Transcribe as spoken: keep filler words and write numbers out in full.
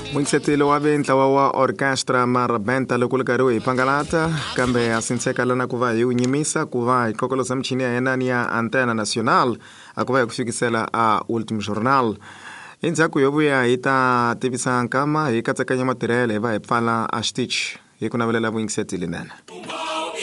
Mwingisetile wa ventlawa wa orchestra marabenta lokulukariwe ipangalata kambe asinsekala kuva yunyimisa kuva ikokolosa mchini ya enani ya Antena Nacional akuva kufikisela a Ultimo Jornal inzaku yobuya ita tivisa kama ikatsakanya matirele va ipfala a stitch ikunavelela mwingisetile nene